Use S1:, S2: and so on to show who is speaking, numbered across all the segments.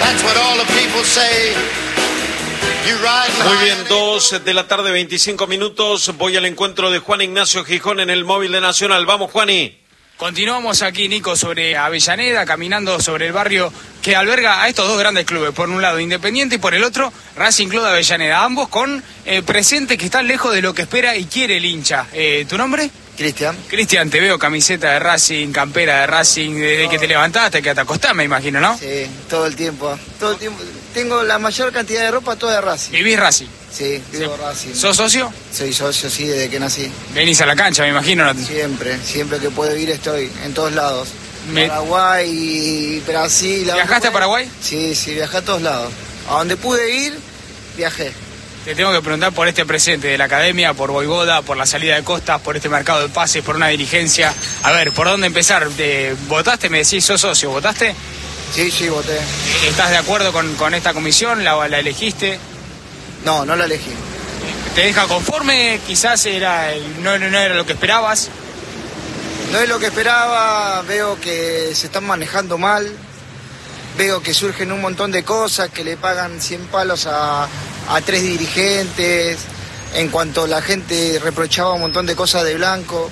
S1: Muy bien, 2 de la tarde, 25 minutos. Voy al encuentro de Juan Ignacio Gijón en el móvil de Nacional. Vamos, Juani.
S2: Continuamos aquí, Nico, sobre Avellaneda, caminando sobre el barrio que alberga a estos dos grandes clubes. Por un lado Independiente y por el otro Racing Club de Avellaneda. Ambos con presentes que están lejos de lo que espera y quiere el hincha. ¿Tu nombre?
S3: Cristian.
S2: Cristian, te veo camiseta de Racing, campera de Racing, desde que te levantaste que te acostás, me imagino, ¿no?
S3: Sí, todo el tiempo. Tengo la mayor cantidad de ropa, toda de Racing.
S2: ¿Vivís Racing?
S3: Sí, vivo Racing.
S2: ¿Sos socio?
S3: Soy socio, sí, desde que nací.
S2: Venís a la cancha, me imagino.
S3: Siempre que puedo ir estoy, en todos lados. Paraguay y Brasil.
S2: ¿Viajaste a Paraguay?
S3: Sí, viajé a todos lados. A donde pude ir, viajé.
S2: Te tengo que preguntar por este presente de la academia, por Voivoda, por la salida de Costas, por este mercado de pases, por una dirigencia. A ver, ¿por dónde empezar? ¿Votaste? Me decís, sos socio, ¿votaste?
S3: Sí, voté.
S2: ¿Estás de acuerdo con esta comisión? ¿La elegiste?
S3: No la elegí.
S2: ¿Te deja conforme? Quizás no era lo que esperabas.
S3: No es lo que esperaba, veo que se están manejando mal, veo que surgen un montón de cosas, que le pagan 100 palos a 3 dirigentes, en cuanto la gente reprochaba un montón de cosas de Blanco.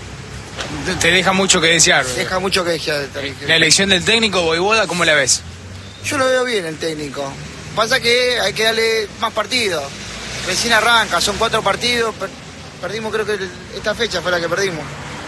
S2: Te deja mucho que desear.
S3: Deja mucho que desear.
S2: La elección del técnico, Voivoda, ¿cómo la ves?
S3: Yo lo veo bien el técnico. Pasa que hay que darle más partidos. Recién arranca, son 4 partidos, perdimos, creo que esta fecha fue la que perdimos.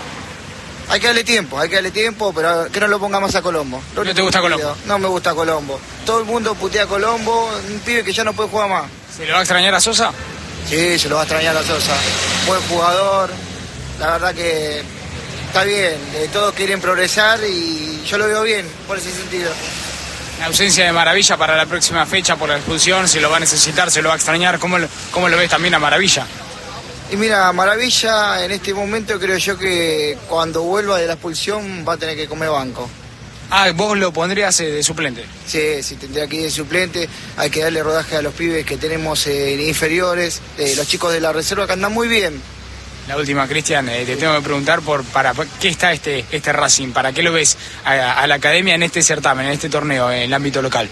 S3: Hay que darle tiempo, pero que no lo ponga más a Colombo.
S2: ¿No te gusta Colombo?
S3: No me gusta Colombo. Todo el mundo putea a Colombo, un pibe que ya no puede jugar más.
S2: ¿Se le va a extrañar a Sosa?
S3: Sí, se lo va a extrañar a Sosa. Buen jugador, la verdad que está bien. Todos quieren progresar y yo lo veo bien por ese sentido.
S2: La ausencia de Maravilla para la próxima fecha por la expulsión, se lo va a necesitar, se lo va a extrañar. ¿Cómo lo ves también a Maravilla?
S3: Y mira, Maravilla en este momento creo yo que cuando vuelva de la expulsión va a tener que comer banco.
S2: Ah, vos lo pondrías de suplente.
S3: Sí, tendría que ir de suplente. Hay que darle rodaje a los pibes que tenemos inferiores, los chicos de la reserva que andan muy bien.
S2: La última, Cristian, te tengo que preguntar para qué está este Racing, para qué lo ves a la academia en este certamen, en este torneo, en el ámbito local.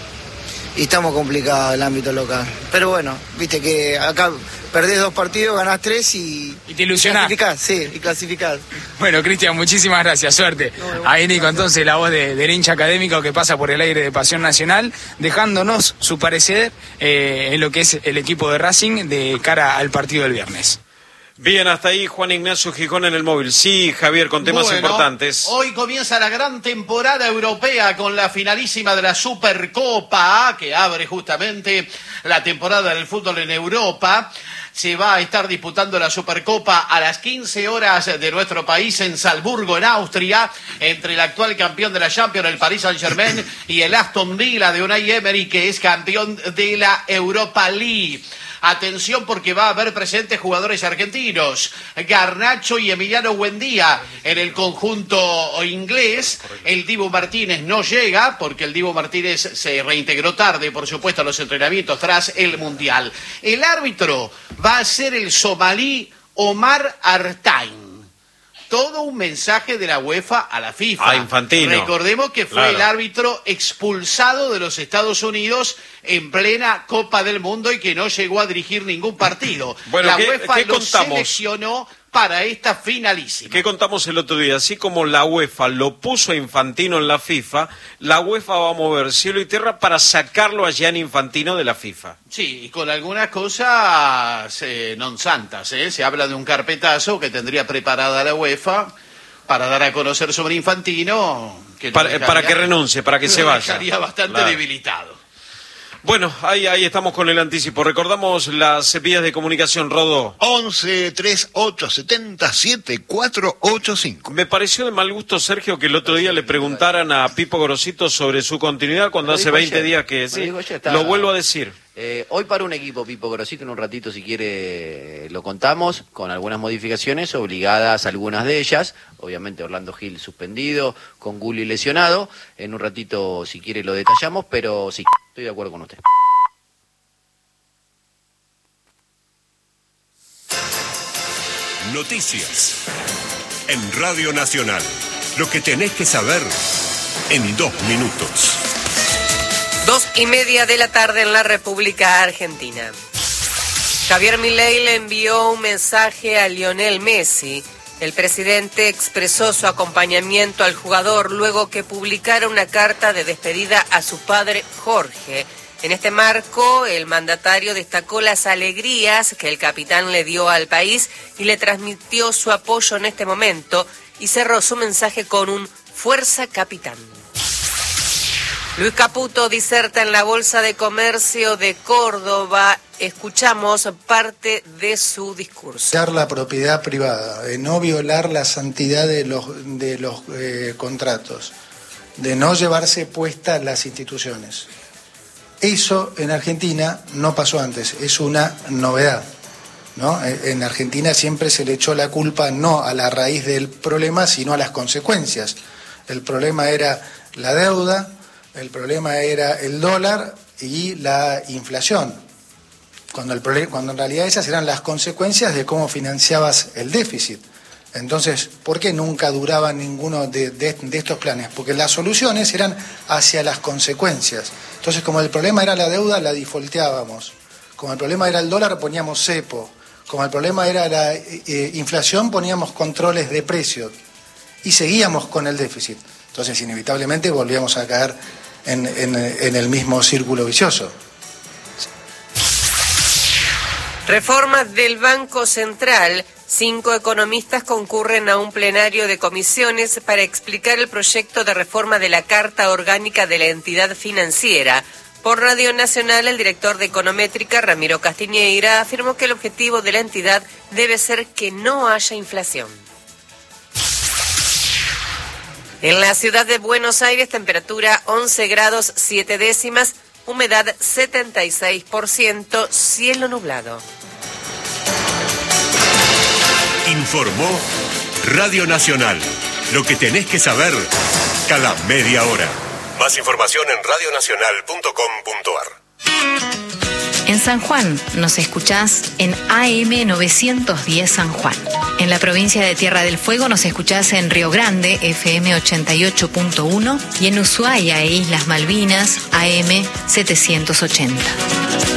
S3: Y estamos complicados el ámbito local. Pero bueno, viste que acá perdés 2 partidos, ganás 3 y
S2: te ilusionás.
S3: Clasificás.
S2: Bueno, Cristian, muchísimas gracias, suerte. Ahí Nico, entonces la voz del hincha académico que pasa por el aire de Pasión Nacional, dejándonos su parecer en lo que es el equipo de Racing de cara al partido del viernes.
S1: Bien, hasta ahí Juan Ignacio Gijón en el móvil. Sí, Javier, con temas importantes.
S4: Hoy comienza la gran temporada europea con la finalísima de la Supercopa, que abre justamente la temporada del fútbol en Europa. Se va a estar disputando la Supercopa a las 15 horas de nuestro país en Salzburgo, en Austria, entre el actual campeón de la Champions, el Paris Saint-Germain, y el Aston Villa de Unai Emery, que es campeón de la Europa League. Atención porque va a haber presentes jugadores argentinos, Garnacho y Emiliano Buendía en el conjunto inglés. El Dibu Martínez no llega porque el Dibu Martínez se reintegró tarde, por supuesto, a los entrenamientos tras el Mundial. El árbitro va a ser el somalí Omar Artain. Todo un mensaje de la UEFA a la FIFA.
S1: A Infantino.
S4: Recordemos que fue el árbitro expulsado de los Estados Unidos en plena Copa del Mundo y que no llegó a dirigir ningún partido.
S1: Bueno,
S4: la
S1: ¿qué
S4: UEFA lo
S1: contamos?
S4: Seleccionó para esta finalísima.
S1: ¿Qué contamos el otro día? Así como la UEFA lo puso a Infantino en la FIFA, la UEFA va a mover cielo y tierra para sacarlo a Gianni Infantino de la FIFA.
S4: Sí, y con algunas cosas non santas, ¿eh? Se habla de un carpetazo que tendría preparada la UEFA para dar a conocer sobre Infantino. Que
S1: para que renuncie, para que se vaya.
S4: Estaría bastante debilitado.
S1: Bueno, ahí estamos con el anticipo. Recordamos las vías de comunicación, Rodó.
S5: 11 38 70 7485.
S1: Me pareció de mal gusto, Sergio, que el otro día le preguntaran a Pipo Gorosito sobre su continuidad cuando hace 20 días que sí. Lo vuelvo a decir.
S6: Hoy para un equipo Pipo Gorosito, en un ratito si quiere lo contamos, con algunas modificaciones obligadas, algunas de ellas, obviamente Orlando Gil suspendido, con Gulli lesionado, en un ratito si quiere lo detallamos, pero sí, estoy de acuerdo con usted.
S7: Noticias en Radio Nacional, lo que tenés que saber en 2 minutos.
S8: 2:30 de la tarde en la República Argentina. Javier Milei le envió un mensaje a Lionel Messi. El presidente expresó su acompañamiento al jugador luego que publicara una carta de despedida a su padre Jorge. En este marco, el mandatario destacó las alegrías que el capitán le dio al país y le transmitió su apoyo en este momento y cerró su mensaje con un "Fuerza, capitán". Luis Caputo diserta en la Bolsa de Comercio de Córdoba. Escuchamos parte de su discurso.
S9: La propiedad privada, de no violar la santidad de los contratos, de no llevarse puestas las instituciones. Eso en Argentina no pasó antes, es una novedad, ¿no? En Argentina siempre se le echó la culpa no a la raíz del problema, sino a las consecuencias. El problema era la deuda, el problema era el dólar y la inflación, cuando en realidad esas eran las consecuencias de cómo financiabas el déficit. Entonces, ¿por qué nunca duraba ninguno de estos planes? Porque las soluciones eran hacia las consecuencias. Entonces, como el problema era la deuda, la defaulteábamos. Como el problema era el dólar, poníamos cepo. Como el problema era la inflación, poníamos controles de precios. Y seguíamos con el déficit. Entonces, inevitablemente, volvíamos a caer en el mismo círculo vicioso.
S8: Reformas del Banco Central. 5 economistas concurren a un plenario de comisiones para explicar el proyecto de reforma de la Carta Orgánica de la entidad financiera. Por Radio Nacional, el director de Econométrica, Ramiro Castiñeira, afirmó que el objetivo de la entidad debe ser que no haya inflación. En la ciudad de Buenos Aires, temperatura 11 grados 7 décimas, humedad 76%, cielo nublado.
S7: Informó Radio Nacional. Lo que tenés que saber cada media hora. Más información en radionacional.com.ar.
S10: En San Juan nos escuchás en AM 910 San Juan. En la provincia de Tierra del Fuego nos escuchás en Río Grande, FM 88.1, y en Ushuaia e Islas Malvinas, AM 780.